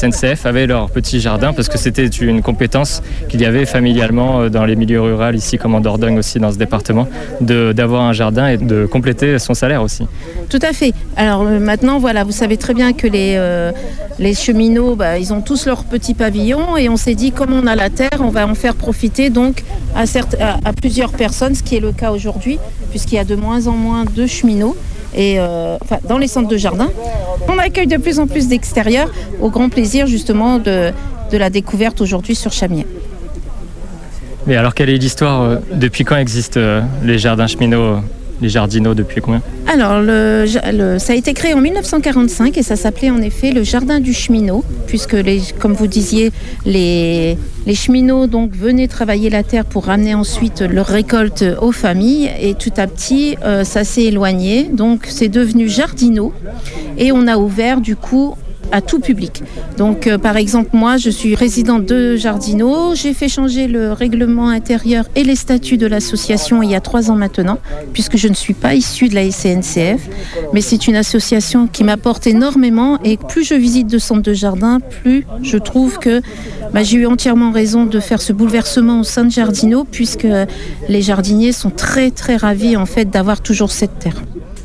SNCF avaient leur petit jardin parce que c'était une compétence qu'il y avait familialement dans les milieux ruraux, ici comme en Dordogne aussi dans ce département, d'avoir un jardin et de compléter son salaire aussi. Tout à fait. Alors maintenant, voilà, vous savez très bien que les cheminots, ils ont tous leur petit pavillon et on s'est dit, comme on a la terre, on va en faire profiter donc à plusieurs personnes, ce qui est le cas aujourd'hui, puisqu'il y a de moins en moins de cheminots. Et dans les centres de jardin, on accueille de plus en plus d'extérieurs, au grand plaisir justement de la découverte aujourd'hui sur Chamiers. Mais alors, quelle est l'histoire depuis quand existent les jardins cheminots, les jardinaux, depuis combien ? Alors, ça a été créé en 1945 et ça s'appelait en effet le jardin du cheminot, puisque, comme vous disiez, les cheminots donc, venaient travailler la terre pour ramener ensuite leur récolte aux familles et tout à petit, ça s'est éloigné. Donc, c'est devenu jardinaux et on a ouvert du coup à tout public. Donc, par exemple, moi, je suis présidente de Jardinaux. J'ai fait changer le règlement intérieur et les statuts de l'association il y a 3 ans maintenant, puisque je ne suis pas issue de la SNCF, mais c'est une association qui m'apporte énormément et plus je visite de centres de jardin, plus je trouve que j'ai eu entièrement raison de faire ce bouleversement au sein de Jardinaux, puisque les jardiniers sont très, très ravis en fait d'avoir toujours cette terre.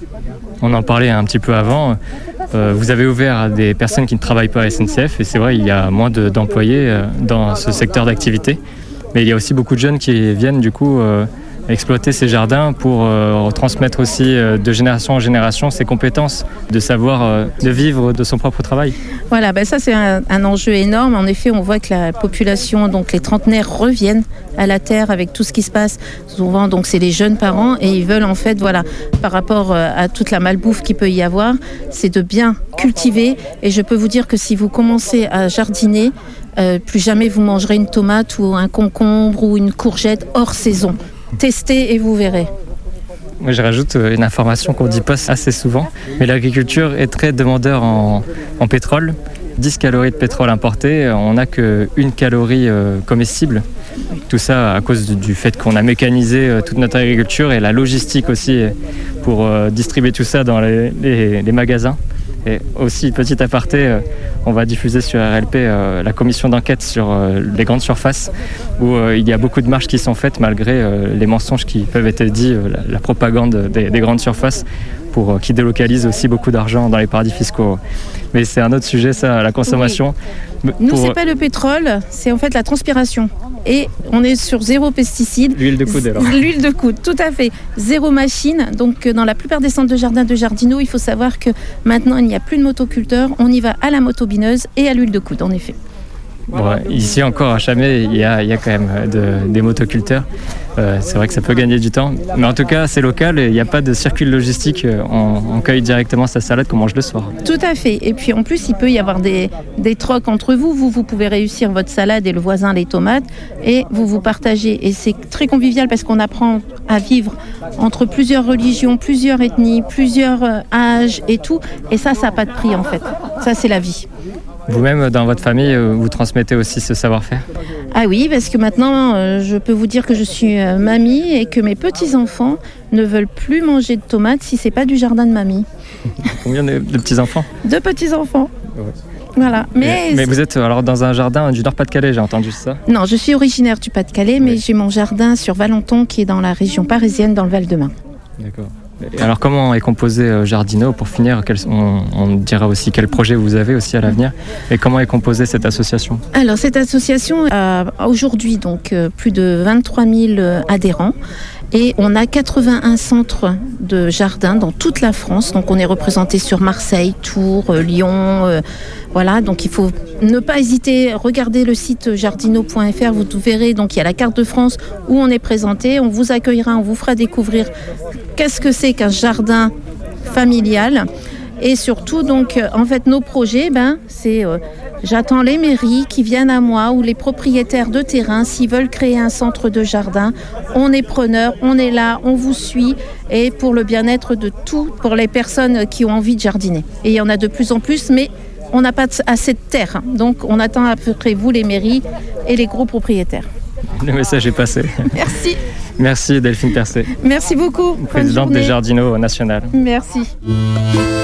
On en parlait un petit peu avant. Vous avez ouvert à des personnes qui ne travaillent pas à SNCF et c'est vrai, il y a moins d'employés dans ce secteur d'activité. Mais il y a aussi beaucoup de jeunes qui viennent du coup exploiter ces jardins pour transmettre aussi de génération en génération ces compétences, de savoir de vivre de son propre travail. Voilà, ça c'est un enjeu énorme. En effet, on voit que la population, donc les trentenaires reviennent à la terre avec tout ce qui se passe. Souvent, donc c'est les jeunes parents et ils veulent en fait, voilà, par rapport à toute la malbouffe qu'il peut y avoir, c'est de bien cultiver. Et je peux vous dire que si vous commencez à jardiner, plus jamais vous mangerez une tomate ou un concombre ou une courgette hors saison. Testez et vous verrez. Moi, je rajoute une information qu'on ne dit pas assez souvent, mais l'agriculture est très demandeur en pétrole. 10 calories de pétrole importé, on n'a qu'une calorie comestible. Tout ça à cause du fait qu'on a mécanisé toute notre agriculture et la logistique aussi pour distribuer tout ça dans les magasins. Et aussi, petit aparté, on va diffuser sur RLP la commission d'enquête sur les grandes surfaces où il y a beaucoup de marches qui sont faites malgré les mensonges qui peuvent être dits, la propagande des grandes surfaces qui délocalisent aussi beaucoup d'argent dans les paradis fiscaux. Mais c'est un autre sujet, ça, la consommation. Oui. Nous, c'est pas le pétrole, c'est en fait la transpiration. Et on est sur 0 pesticides. L'huile de coude alors. L'huile de coude, tout à fait. 0 machine. Donc dans la plupart des centres de jardin de Jardinaux, il faut savoir que maintenant il n'y a plus de motoculteurs. On y va à la motobineuse et à l'huile de coude, en effet. Ouais, ici encore à Chamiers, il y a quand même des motoculteurs. C'est vrai que ça peut gagner du temps. Mais en tout cas, c'est local et il n'y a pas de circuit logistique. On cueille directement sa salade qu'on mange le soir. Tout à fait. Et puis en plus, il peut y avoir des trocs entre vous. Vous pouvez réussir votre salade et le voisin les tomates. Et vous partagez. Et c'est très convivial parce qu'on apprend à vivre entre plusieurs religions, plusieurs ethnies, plusieurs âges et tout. Et ça n'a pas de prix en fait. Ça, c'est la vie. Vous-même, dans votre famille, vous transmettez aussi ce savoir-faire ? Ah oui, parce que maintenant, je peux vous dire que je suis mamie et que mes petits-enfants ne veulent plus manger de tomates si c'est pas du jardin de mamie. Combien de petits-enfants ? 2 petits-enfants. Ouais. Voilà. Mais vous êtes alors dans un jardin du Nord-Pas-de-Calais, j'ai entendu ça ? Non, je suis originaire du Pas-de-Calais, mais j'ai mon jardin sur Valenton qui est dans la région parisienne, dans le Val-de-Marne. D'accord. Et alors comment est composé Jardinaux pour finir on dira aussi quel projet vous avez aussi à l'avenir et comment est composée cette association ? Alors cette association a aujourd'hui donc plus de 23 000 adhérents et on a 81 centres de jardins dans toute la France. Donc on est représenté sur Marseille, Tours, Lyon, voilà, donc il faut ne pas hésiter, regardez le site jardinaux.fr, vous verrez, donc il y a la carte de France où on est présenté, on vous accueillera, on vous fera découvrir qu'est-ce que c'est qu'un jardin familial. Et surtout, donc, en fait, nos projets, c'est j'attends les mairies qui viennent à moi ou les propriétaires de terrain s'ils veulent créer un centre de jardin. On est preneurs, on est là, on vous suit et pour le bien-être de tout, pour les personnes qui ont envie de jardiner. Et il y en a de plus en plus, mais on n'a pas assez de terre. Donc, on attend à peu près vous, les mairies et les gros propriétaires. Le message est passé. Merci. Merci Delphine Percé. Merci beaucoup. Présidente des Jardinaux nationales. Merci.